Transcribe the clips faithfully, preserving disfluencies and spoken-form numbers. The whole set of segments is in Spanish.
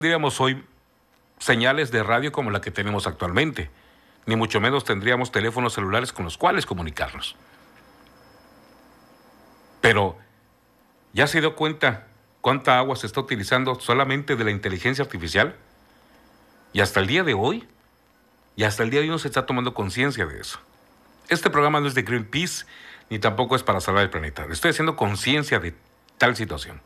tendríamos hoy señales de radio como la que tenemos actualmente, ni mucho menos tendríamos teléfonos celulares con los cuales comunicarnos. Pero, ¿ya se dio cuenta cuánta agua se está utilizando solamente de la inteligencia artificial? Y hasta el día de hoy, y hasta el día de hoy no se está tomando conciencia de eso. Este programa no es de Greenpeace, ni tampoco es para salvar el planeta. Estoy haciendo conciencia de tal situación.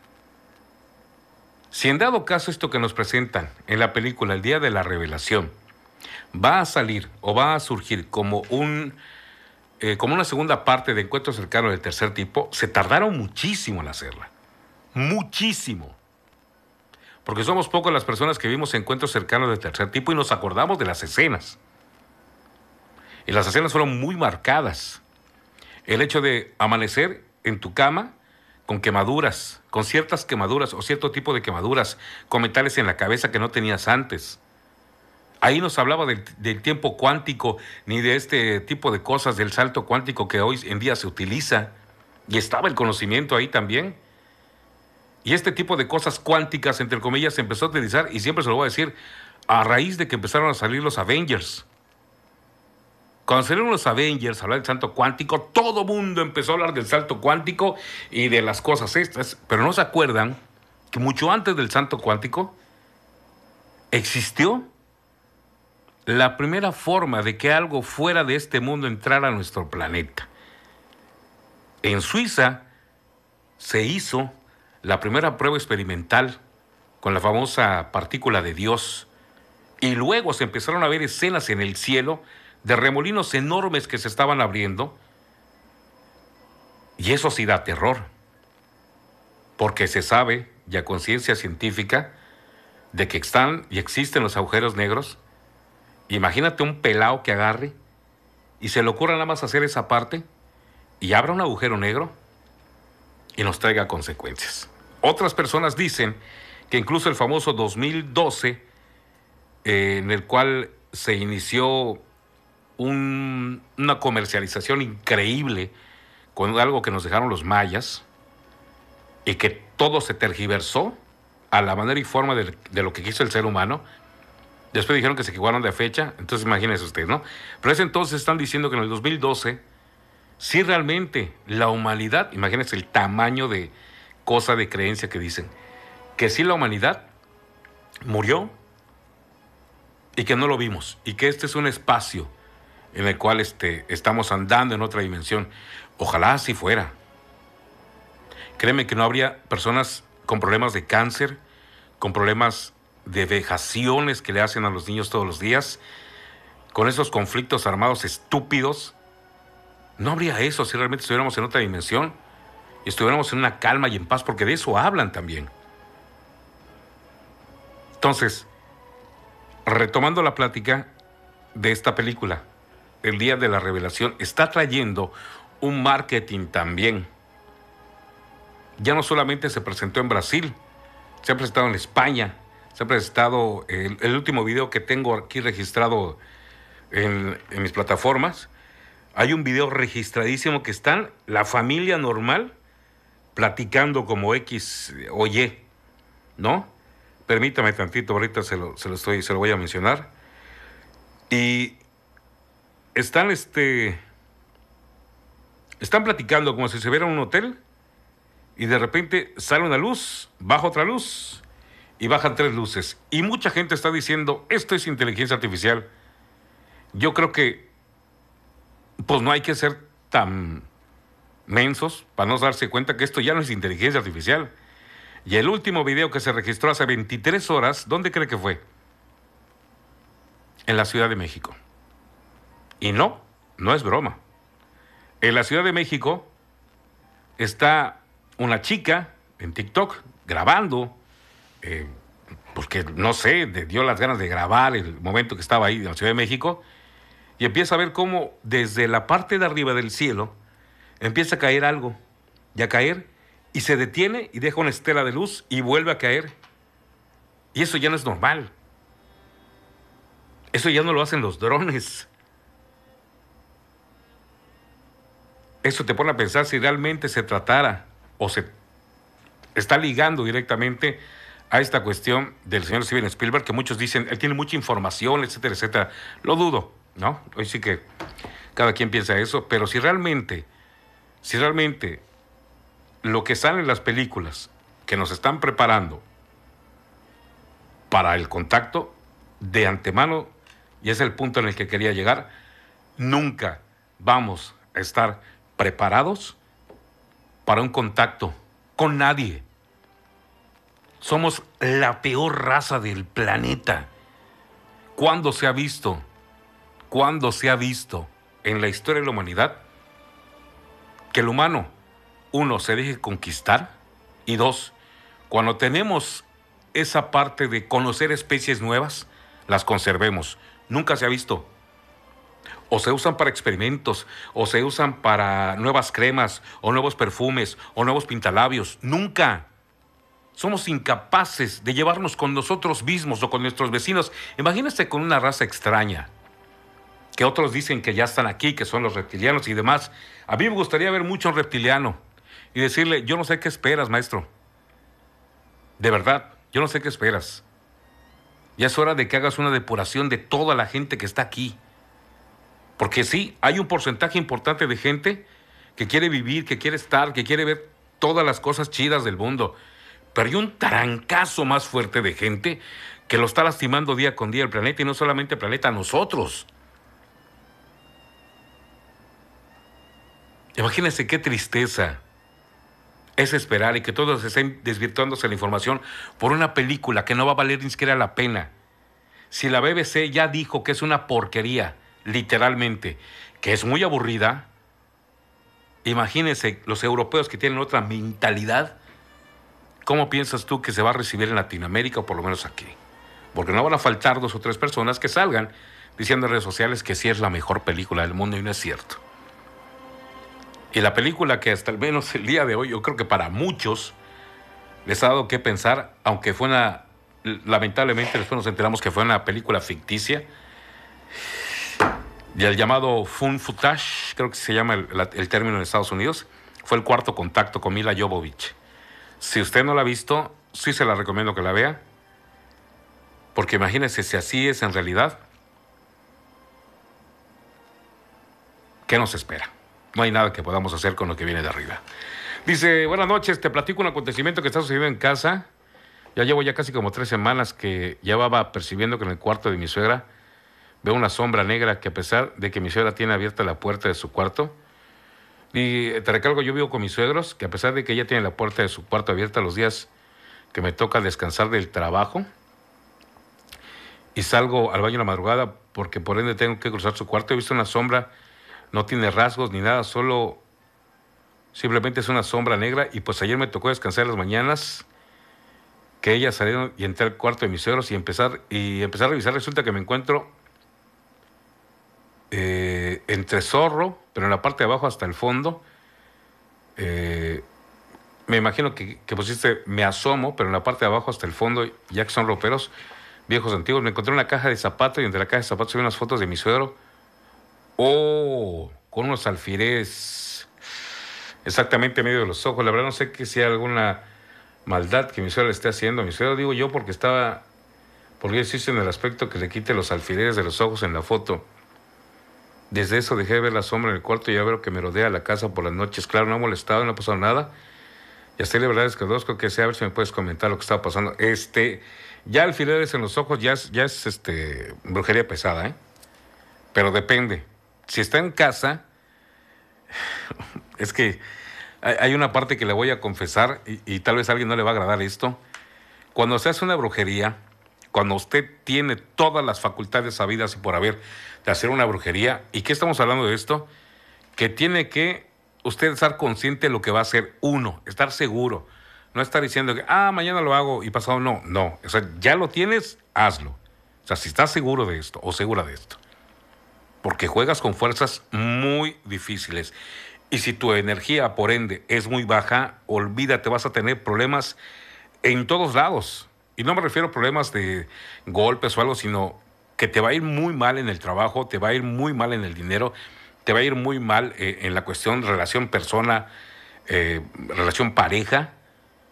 Si en dado caso esto que nos presentan en la película El Día de la Revelación va a salir o va a surgir como un eh, como una segunda parte de Encuentro Cercano del Tercer Tipo, se tardaron muchísimo en hacerla. Muchísimo. Porque somos pocas las personas que vimos Encuentros Cercanos del Tercer Tipo y nos acordamos de las escenas. Y las escenas fueron muy marcadas. El hecho de amanecer en tu cama con quemaduras, con ciertas quemaduras o cierto tipo de quemaduras, con metales en la cabeza que no tenías antes. Ahí nos hablaba del, del tiempo cuántico, ni de este tipo de cosas, del salto cuántico que hoy en día se utiliza. Y estaba el conocimiento ahí también. Y este tipo de cosas cuánticas, entre comillas, se empezó a utilizar, y siempre se lo voy a decir, a raíz de que empezaron a salir los Avengers. Cuando salieron los Avengers, hablar del salto cuántico, todo mundo empezó a hablar del salto cuántico y de las cosas estas, pero no se acuerdan que mucho antes del salto cuántico existió la primera forma de que algo fuera de este mundo entrara a nuestro planeta. En Suiza se hizo la primera prueba experimental con la famosa partícula de Dios, y luego se empezaron a ver escenas en el cielo de remolinos enormes que se estaban abriendo, y eso sí da terror, porque se sabe, ya con ciencia científica, de que están y existen los agujeros negros. Imagínate un pelao que agarre y se le ocurra nada más hacer esa parte y abra un agujero negro y nos traiga consecuencias. Otras personas dicen que incluso el famoso dos mil doce, eh, en el cual se inició un, una comercialización increíble con algo que nos dejaron los mayas y que todo se tergiversó a la manera y forma de, de lo que quiso el ser humano. Después dijeron que se equivocaron de fecha, entonces imagínense ustedes, ¿no? Pero ese entonces están diciendo que en el dos mil doce, sí realmente la humanidad, imagínense el tamaño de cosa de creencia que dicen, que sí la humanidad murió y que no lo vimos, y que este es un espacio en el cual este, estamos andando en otra dimensión. Ojalá así fuera. Créeme que no habría personas con problemas de cáncer, con problemas de vejaciones que le hacen a los niños todos los días, con esos conflictos armados estúpidos. No habría eso si realmente estuviéramos en otra dimensión y estuviéramos en una calma y en paz, porque de eso hablan también. Entonces, retomando la plática de esta película, El Día de la Revelación, está trayendo un marketing también. Ya no solamente se presentó en Brasil, se ha presentado en España, se ha presentado el, el último video que tengo aquí registrado en, en mis plataformas. Hay un video registradísimo que están la familia normal platicando como X o Y, ¿no? Permítame tantito, ahorita se lo, se lo, estoy, se lo voy a mencionar. Y están, este, están platicando como si se viera en un hotel, y de repente sale una luz, baja otra luz, y bajan tres luces. Y mucha gente está diciendo, esto es inteligencia artificial. Yo creo que, pues no hay que ser tan mensos para no darse cuenta que esto ya no es inteligencia artificial. Y el último video que se registró hace veintitrés horas, ¿dónde cree que fue? En la Ciudad de México. Y no, no es broma. En la Ciudad de México está una chica en TikTok grabando, eh, porque no sé, le dio las ganas de grabar el momento que estaba ahí en la Ciudad de México, y empieza a ver cómo desde la parte de arriba del cielo empieza a caer algo, y a caer, y se detiene y deja una estela de luz y vuelve a caer. Y eso ya no es normal. Eso ya no lo hacen los drones. Eso te pone a pensar si realmente se tratara o se está ligando directamente a esta cuestión del señor Steven Spielberg, que muchos dicen, él tiene mucha información, etcétera, etcétera. Lo dudo, ¿no? Hoy sí que cada quien piensa eso, pero si realmente, si realmente lo que sale en las películas que nos están preparando para el contacto de antemano, y es el punto en el que quería llegar, nunca vamos a estar preparados para un contacto con nadie. Somos la peor raza del planeta. ¿Cuándo se ha visto? ¿Cuándo se ha visto en la historia de la humanidad que el humano, uno, se deje conquistar, y dos, cuando tenemos esa parte de conocer especies nuevas, las conservemos? Nunca se ha visto. O se usan para experimentos, o se usan para nuevas cremas, o nuevos perfumes, o nuevos pintalabios. Nunca. Somos incapaces de llevarnos con nosotros mismos o con nuestros vecinos. Imagínense con una raza extraña, que otros dicen que ya están aquí, que son los reptilianos y demás. A mí me gustaría ver mucho un reptiliano y decirle, yo no sé qué esperas, maestro. De verdad, yo no sé qué esperas. Ya es hora de que hagas una depuración de toda la gente que está aquí. Porque sí, hay un porcentaje importante de gente que quiere vivir, que quiere estar, que quiere ver todas las cosas chidas del mundo. Pero hay un trancazo más fuerte de gente que lo está lastimando día con día el planeta, y no solamente el planeta, a nosotros. Imagínense qué tristeza es esperar y que todos estén desvirtuándose la información por una película que no va a valer ni siquiera la pena. Si la B B C ya dijo que es una porquería, literalmente, que es muy aburrida, imagínense los europeos que tienen otra mentalidad. ¿Cómo piensas tú que se va a recibir en Latinoamérica, o por lo menos aquí? Porque no van a faltar dos o tres personas que salgan diciendo en redes sociales que sí es la mejor película del mundo, y no es cierto. Y la película que hasta al menos el día de hoy, yo creo que para muchos les ha dado que pensar, aunque fue una, lamentablemente después nos enteramos que fue una película ficticia, y el llamado Found Footage, creo que se llama el, el término en Estados Unidos, fue El Cuarto Contacto con Mila Jovovich. Si usted no la ha visto, sí se la recomiendo que la vea, porque imagínese si así es en realidad, ¿qué nos espera? No hay nada que podamos hacer con lo que viene de arriba. Dice, buenas noches, te platico un acontecimiento que está sucediendo en casa. Ya llevo ya casi como tres semanas que llevaba percibiendo que en el cuarto de mi suegra veo una sombra negra, que a pesar de que mi suegra tiene abierta la puerta de su cuarto, y te recalco, yo vivo con mis suegros, que a pesar de que ella tiene la puerta de su cuarto abierta los días que me toca descansar del trabajo y salgo al baño en la madrugada, porque por ende tengo que cruzar su cuarto, he visto una sombra, no tiene rasgos ni nada, solo simplemente es una sombra negra. Y pues ayer me tocó descansar las mañanas, que ella salió y entré al cuarto de mis suegros y empezar, y empezar a revisar. Resulta que me encuentro eh, entre zorro, pero en la parte de abajo hasta el fondo. Eh, me imagino que, que pusiste me asomo, pero en la parte de abajo hasta el fondo, ya que son roperos viejos antiguos. Me encontré una caja de zapatos, y entre la caja de zapatos hay unas fotos de mi suegro. Oh, con unos alfileres exactamente en medio de los ojos. La verdad no sé que sea alguna maldad que mi suegro le esté haciendo. Mi suegro, digo yo, porque estaba, porque existe en el aspecto que le quite los alfileres de los ojos en la foto. Desde eso dejé de ver la sombra en el cuarto y ya veo que me rodea la casa por las noches. Claro, no ha molestado, no ha pasado nada. Y hasta ahí la verdad es que desconozco que sea, a ver si me puedes comentar lo que está pasando. Este, ya alfileres en los ojos ya es, ya es este, brujería pesada, ¿eh? Pero depende. Si está en casa, es que hay una parte que le voy a confesar, y, y tal vez a alguien no le va a agradar esto. Cuando se hace una brujería, cuando usted tiene todas las facultades sabidas y por haber de hacer una brujería, ¿y qué estamos hablando de esto? Que tiene que usted estar consciente de lo que va a hacer, uno, estar seguro. No estar diciendo que, ah, mañana lo hago y pasado no. No, o sea, ya lo tienes, hazlo. O sea, si estás seguro de esto o segura de esto. Porque juegas con fuerzas muy difíciles. Y si tu energía, por ende, es muy baja, olvídate, vas a tener problemas en todos lados. Y no me refiero a problemas de golpes o algo, sino que te va a ir muy mal en el trabajo, te va a ir muy mal en el dinero, te va a ir muy mal eh, en la cuestión de relación persona, eh, relación pareja.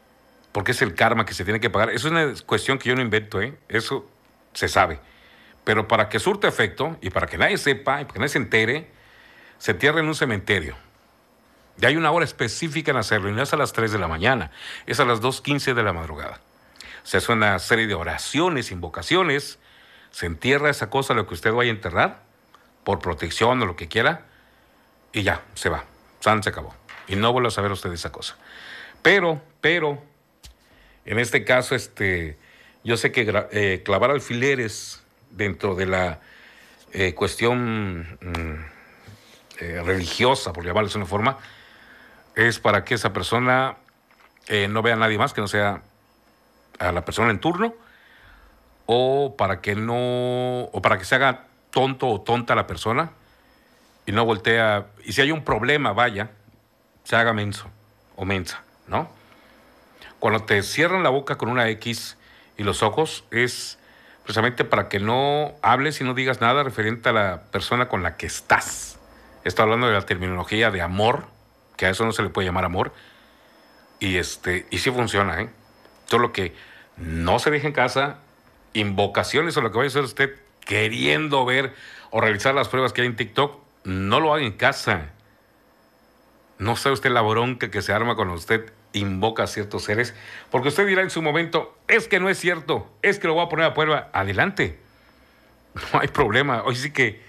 porque es el karma que se tiene que pagar. Eso es una cuestión que yo no invento, ¿eh? Eso se sabe. Pero para que surta efecto y para que nadie sepa y para que nadie se entere, se entierra en un cementerio. Y hay una hora específica en hacerlo, y no es a las tres de la mañana, es a las dos quince de la madrugada. Se hace una serie de oraciones, invocaciones, se entierra esa cosa, lo que usted vaya a enterrar, por protección o lo que quiera, y ya, se va. San se acabó. Y no vuelve a saber usted esa cosa. Pero, pero, en este caso, este, yo sé que eh, clavar alfileres dentro de la eh, cuestión mm, eh, religiosa, por llamarlo de una forma, es para que esa persona eh, no vea a nadie más que no sea a la persona en turno, o para que no, o para que se haga tonto o tonta la persona y no voltea, y si hay un problema, vaya, se haga menso o mensa, ¿no? Cuando te cierran la boca con una X y los ojos, es precisamente para que no hables y no digas nada referente a la persona con la que estás. Estoy hablando de la terminología de amor, que a eso no se le puede llamar amor, y este, y sí funciona, ¿eh? Solo que no se deje en casa invocaciones o lo que vaya a hacer usted queriendo ver o realizar las pruebas que hay en TikTok, no lo haga en casa. No sabe usted la bronca que se arma cuando usted invoca a ciertos seres, porque usted dirá en su momento, es que no es cierto, es que lo voy a poner a prueba. Adelante, no hay problema. Hoy sí que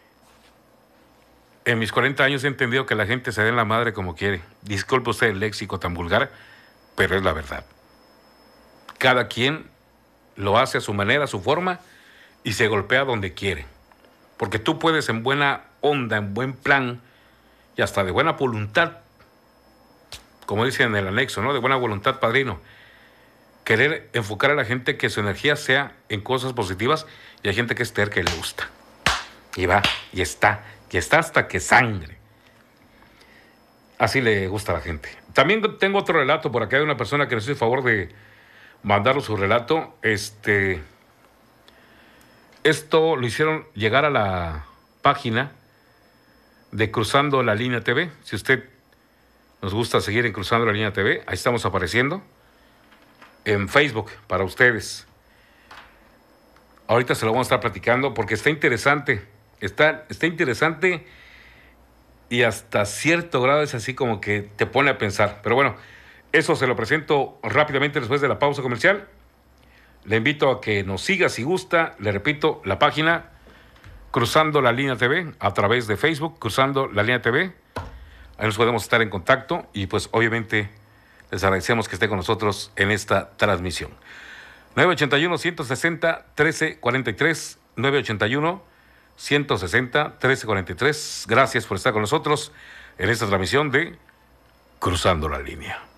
en mis cuarenta años he entendido que la gente se dé en la madre como quiere. Disculpe usted el léxico tan vulgar, pero es la verdad. Cada quien lo hace a su manera, a su forma, y se golpea donde quiere. Porque tú puedes en buena onda, en buen plan, y hasta de buena voluntad, como dice en el anexo, ¿no? De buena voluntad, padrino, querer enfocar a la gente que su energía sea en cosas positivas, y hay gente que es terca y le gusta. Y va, y está, y está hasta que sangre. Así le gusta a la gente. También tengo otro relato por acá de una persona que nos hizo el favor de mandaron su relato. Este, esto lo hicieron llegar a la página de Cruzando la Línea T V. Si usted nos gusta seguir en Cruzando la Línea T V, ahí estamos apareciendo en Facebook para ustedes. Ahorita se lo vamos a estar platicando porque está interesante. Está, está interesante y hasta cierto grado es así como que te pone a pensar. Pero bueno, eso se lo presento rápidamente después de la pausa comercial. Le invito a que nos siga si gusta. Le repito, la página Cruzando la Línea T V a través de Facebook, Cruzando la Línea T V. Ahí nos podemos estar en contacto y pues obviamente les agradecemos que esté con nosotros en esta transmisión. nueve ochenta y uno, ciento sesenta, trece cuarenta y tres, nueve ochenta y uno, ciento sesenta, trece cuarenta y tres. Gracias por estar con nosotros en esta transmisión de Cruzando la Línea.